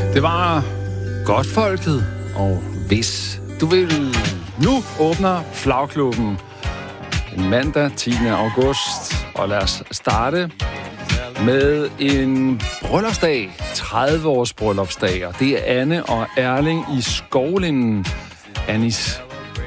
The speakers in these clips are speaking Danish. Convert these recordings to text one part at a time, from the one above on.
Det var Godtfolket, og hvis du vil, nu åbner Flagklubben en mandag 10. august, og lad os starte med en bryllupsdag, 30 års bryllupsdag, og det er Anne og Erling i Skovlinden. Anis,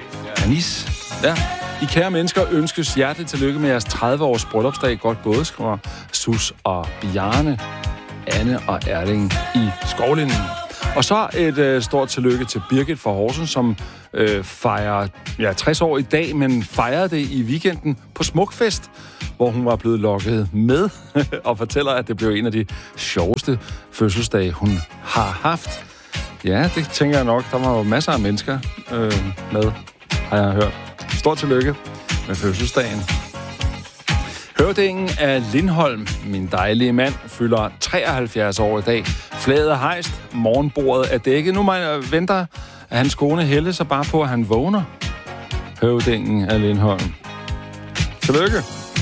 ja. I kære mennesker ønskes hjerteligt tillykke med jeres 30 års bryllupsdag. Godt gået, skriver Sus og Bjarne, Anne og Erling i Skovlinden. Og så et stort tillykke til Birgit fra Horsens, som fejrer 60 år i dag, men fejrede det i weekenden på Smukfest, hvor hun var blevet lokket med og fortæller, at det blev en af de sjoveste fødselsdage, hun har haft. Ja, det tænker jeg nok. Der var jo masser af mennesker med, har jeg hørt. Stort tillykke med fødselsdagen. Høvdingen af Lindholm, min dejlige mand, fylder 73 år i dag. Flaget er hejst, morgenbordet er dækket. Nu venter hans kone Helle så bare på, at han vågner. Høvdingen af Lindholm. Tillykke.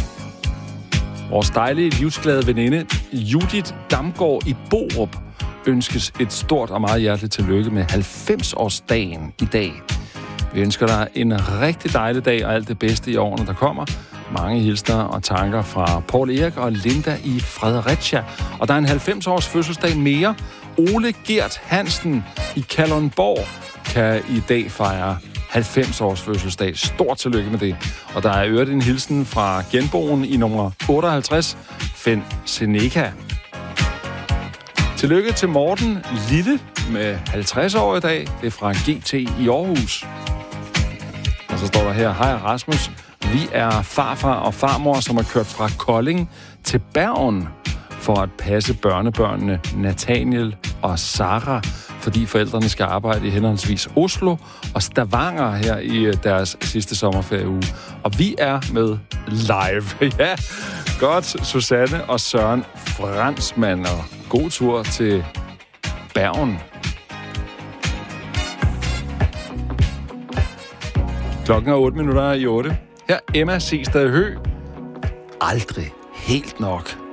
Vores dejlige, livsglade veninde Judith Damgaard i Borup ønskes et stort og meget hjerteligt tillykke med 90-årsdagen i dag. Vi ønsker dig en rigtig dejlig dag og alt det bedste i årene, der kommer. Mange hilsner og tanker fra Paul Erik og Linda i Fredericia. Og der er en 90-års fødselsdag mere. Ole Gert Hansen i Kalundborg kan i dag fejre 90-års fødselsdag. Stort tillykke med det. Og der er øvrigt en hilsen fra genboen i nummer 58, Finn Seneca. Tillykke til Morten Lille med 50 år i dag. Det er fra GT i Aarhus. Og så står der her, hej Rasmus, vi er farfar og farmor, som har kørt fra Kolding til Bergen for at passe børnebørnene Nathaniel og Sara, fordi forældrene skal arbejde i henholdsvis Oslo og Stavanger her i deres sidste sommerferieuge. Og vi er med live. Ja, godt, Susanne og Søren Fransmann, og god tur til Bergen. Klokken er 8:08. Her Emma C. Stad Hø. Aldrig helt nok.